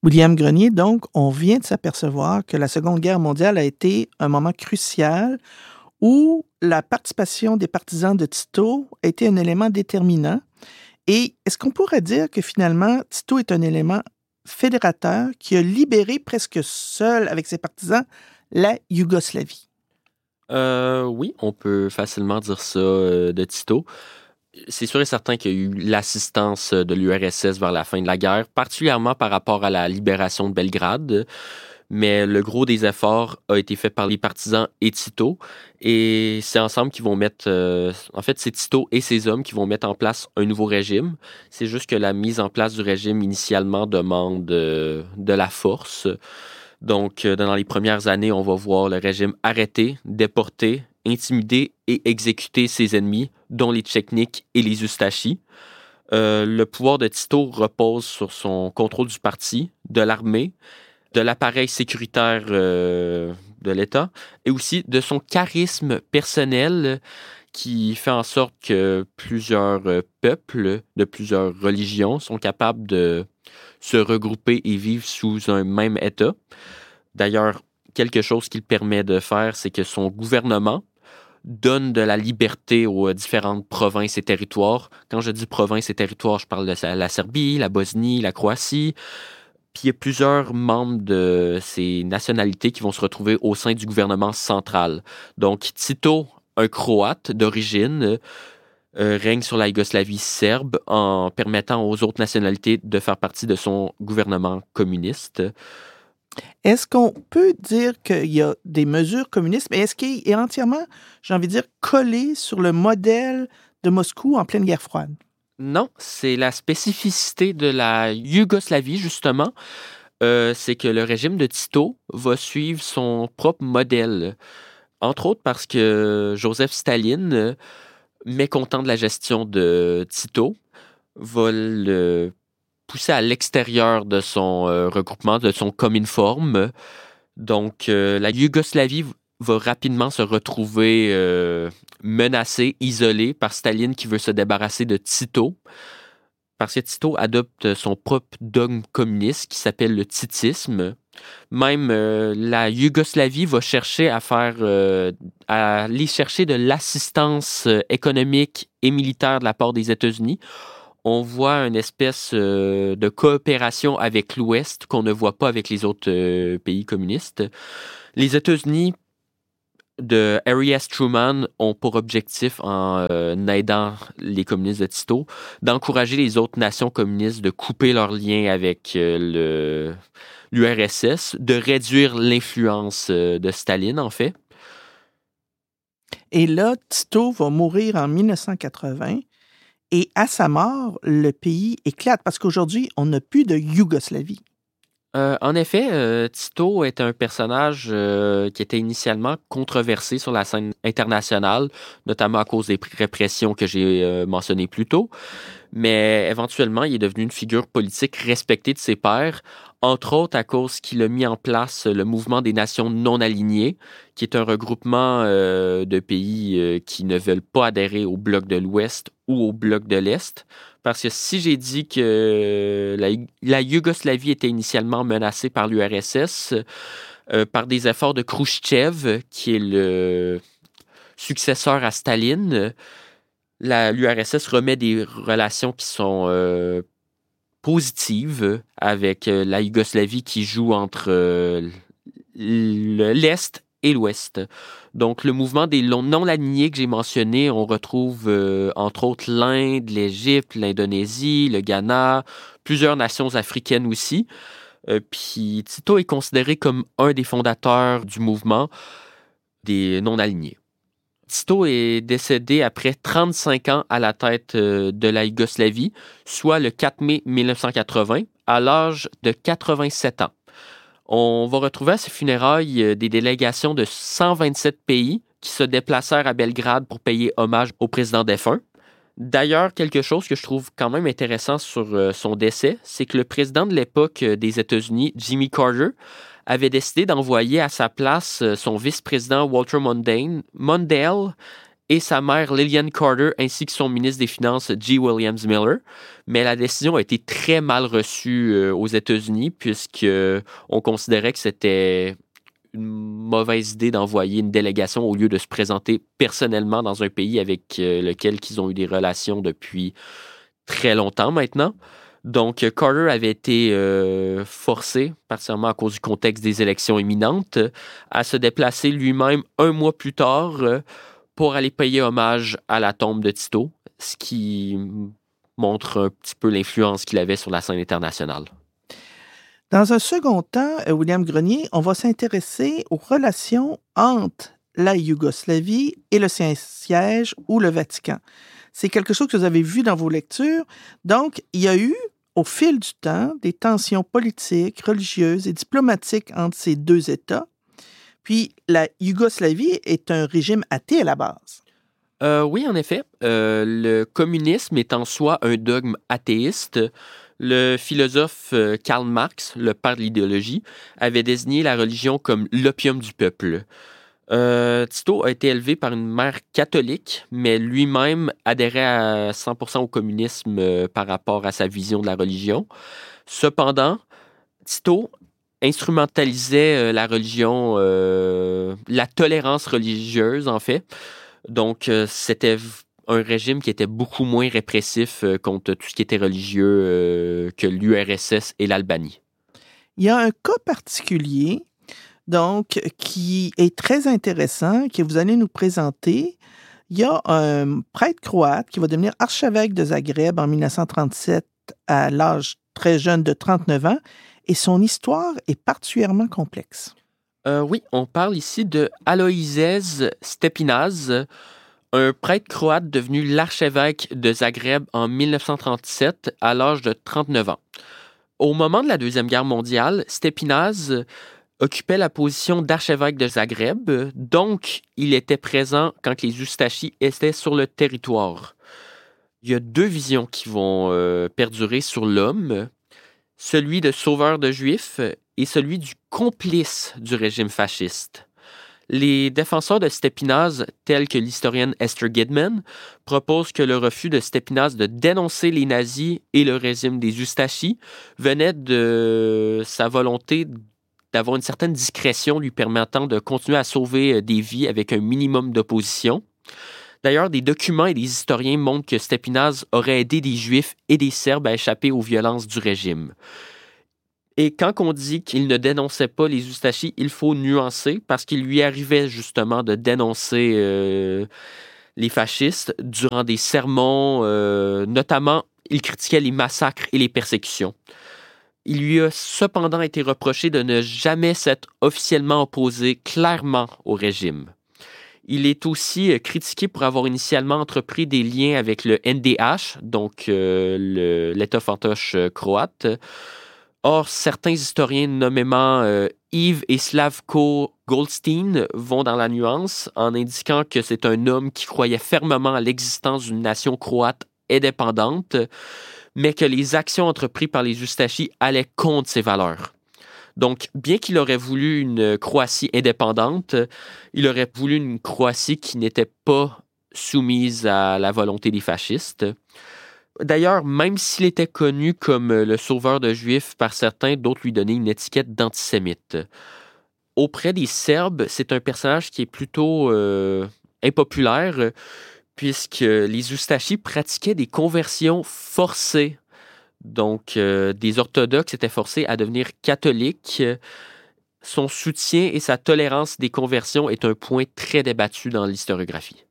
William Grenier, donc, on vient de s'apercevoir que la Seconde Guerre mondiale a été un moment crucial où la participation des partisans de Tito a été un élément déterminant. Et est-ce qu'on pourrait dire que finalement, Tito est un élément fédérateur qui a libéré presque seul avec ses partisans la Yougoslavie? Oui, on peut facilement dire ça de Tito. C'est sûr et certain qu'il y a eu l'assistance de l'URSS vers la fin de la guerre, particulièrement par rapport à la libération de Belgrade, mais le gros des efforts a été fait par les partisans et Tito, et c'est ensemble qu'ils vont mettre... en fait, c'est Tito et ses hommes qui vont mettre en place un nouveau régime. C'est juste que la mise en place du régime initialement demande de la force. Donc, dans les premières années, on va voir le régime arrêter, déporter, intimider et exécuter ses ennemis, dont les Tchétniks et les Ustachis. Le pouvoir de Tito repose sur son contrôle du parti, de l'armée, de l'appareil sécuritaire de l'État et aussi de son charisme personnel qui fait en sorte que plusieurs peuples de plusieurs religions sont capables de se regrouper et vivre sous un même État. D'ailleurs, quelque chose qu'il permet de faire, c'est que son gouvernement donne de la liberté aux différentes provinces et territoires. Quand je dis provinces et territoires, je parle de la Serbie, la Bosnie, la Croatie. Puis il y a plusieurs membres de ces nationalités qui vont se retrouver au sein du gouvernement central. Donc, Tito, un Croate d'origine, règne sur la Yougoslavie serbe en permettant aux autres nationalités de faire partie de son gouvernement communiste. Est-ce qu'on peut dire qu'il y a des mesures communistes, mais est-ce qu'il est entièrement, j'ai envie de dire, collé sur le modèle de Moscou en pleine guerre froide? Non, c'est la spécificité de la Yougoslavie, justement. C'est que le régime de Tito va suivre son propre modèle. Entre autres parce que Joseph Staline, mécontent de la gestion de Tito, va le pousser à l'extérieur de son regroupement, de son Cominform. Donc, la Yougoslavie va rapidement se retrouver menacée, isolée par Staline qui veut se débarrasser de Tito. Parce que Tito adopte son propre dogme communiste qui s'appelle le titisme. Même la Yougoslavie va chercher à aller chercher de l'assistance économique et militaire de la part des États-Unis. On voit une espèce de coopération avec l'Ouest qu'on ne voit pas avec les autres pays communistes. Les États-Unis de Harry S. Truman ont pour objectif, en aidant les communistes de Tito, d'encourager les autres nations communistes de couper leurs liens avec l'URSS, de réduire l'influence de Staline, en fait. Et là, Tito va mourir en 1980 et à sa mort, le pays éclate parce qu'aujourd'hui, on n'a plus de Yougoslavie. En effet, Tito est un personnage qui était initialement controversé sur la scène internationale, notamment à cause des répressions que j'ai mentionnées plus tôt. Mais éventuellement, il est devenu une figure politique respectée de ses pairs, entre autres à cause qu'il a mis en place le mouvement des nations non alignées, qui est un regroupement de pays qui ne veulent pas adhérer au bloc de l'Ouest ou au bloc de l'Est. Parce que si j'ai dit que la Yougoslavie était initialement menacée par l'URSS, par des efforts de Khrouchtchev, qui est le successeur à Staline, l'URSS remet des relations qui sont positives avec la Yougoslavie qui joue entre l'Est et l'Ouest. Donc, le mouvement des non-alignés que j'ai mentionné, on retrouve entre autres l'Inde, l'Égypte, l'Indonésie, le Ghana, plusieurs nations africaines aussi. Puis Tito est considéré comme un des fondateurs du mouvement des non-alignés. Tito est décédé après 35 ans à la tête de la Yougoslavie, soit le 4 mai 1980, à l'âge de 87 ans. On va retrouver à ses funérailles des délégations de 127 pays qui se déplacèrent à Belgrade pour payer hommage au président défunt. D'ailleurs, quelque chose que je trouve quand même intéressant sur son décès, c'est que le président de l'époque des États-Unis, Jimmy Carter, avait décidé d'envoyer à sa place son vice-président Walter Mondale et sa mère Lillian Carter ainsi que son ministre des Finances G. Williams Miller. Mais la décision a été très mal reçue aux États-Unis puisqu'on considérait que c'était une mauvaise idée d'envoyer une délégation au lieu de se présenter personnellement dans un pays avec lequel ils ont eu des relations depuis très longtemps maintenant. Donc, Carter avait été forcé, particulièrement à cause du contexte des élections imminentes, à se déplacer lui-même un mois plus tard pour aller payer hommage à la tombe de Tito, ce qui montre un petit peu l'influence qu'il avait sur la scène internationale. Dans un second temps, William Grenier, on va s'intéresser aux relations entre la Yougoslavie et le Saint-Siège ou le Vatican. C'est quelque chose que vous avez vu dans vos lectures. Donc, il y a eu, au fil du temps, des tensions politiques, religieuses et diplomatiques entre ces deux États. Puis, la Yougoslavie est un régime athée à la base. Oui, en effet. Le communisme est en soi un dogme athéiste. Le philosophe Karl Marx, le père de l'idéologie, avait désigné la religion comme l'opium du peuple. Tito a été élevé par une mère catholique, mais lui-même adhérait à 100% au communisme par rapport à sa vision de la religion. Cependant, Tito instrumentalisait la religion, la tolérance religieuse, en fait. Donc, c'était un régime qui était beaucoup moins répressif contre tout ce qui était religieux que l'URSS et l'Albanie. Il y a un cas particulier, donc, qui est très intéressant, que vous allez nous présenter. Il y a un prêtre croate qui va devenir archevêque de Zagreb en 1937 à l'âge très jeune de 39 ans, et son histoire est particulièrement complexe. Oui, on parle ici de Alojzes Stepinac, un prêtre croate devenu l'archevêque de Zagreb en 1937 à l'âge de 39 ans. Au moment de la Deuxième Guerre mondiale, Stepinac occupait la position d'archevêque de Zagreb, donc il était présent quand les Ustachis étaient sur le territoire. Il y a deux visions qui vont perdurer sur l'homme, celui de sauveur de Juifs et celui du complice du régime fasciste. Les défenseurs de Stepinac, tels que l'historienne Esther Gidman, proposent que le refus de Stepinac de dénoncer les nazis et le régime des Ustachis venait de sa volonté d'avoir une certaine discrétion lui permettant de continuer à sauver des vies avec un minimum d'opposition. D'ailleurs, des documents et des historiens montrent que Stepinac aurait aidé des Juifs et des Serbes à échapper aux violences du régime. Et quand on dit qu'il ne dénonçait pas les Ustachis, il faut nuancer parce qu'il lui arrivait justement de dénoncer les fascistes durant des sermons. Notamment, il critiquait les massacres et les persécutions. Il lui a cependant été reproché de ne jamais s'être officiellement opposé clairement au régime. Il est aussi critiqué pour avoir initialement entrepris des liens avec le NDH, donc l'État fantoche croate. Or, certains historiens, nommément Yves et Slavko Goldstein, vont dans la nuance en indiquant que c'est un homme qui croyait fermement à l'existence d'une nation croate indépendante, mais que les actions entreprises par les Ustachis allaient contre ces valeurs. Donc, bien qu'il aurait voulu une Croatie indépendante, il aurait voulu une Croatie qui n'était pas soumise à la volonté des fascistes. D'ailleurs, même s'il était connu comme le sauveur de Juifs par certains, d'autres lui donnaient une étiquette d'antisémite. Auprès des Serbes, c'est un personnage qui est plutôt impopulaire, puisque les Ustachis pratiquaient des conversions forcées. Donc, des orthodoxes étaient forcés à devenir catholiques. Son soutien et sa tolérance des conversions est un point très débattu dans l'historiographie.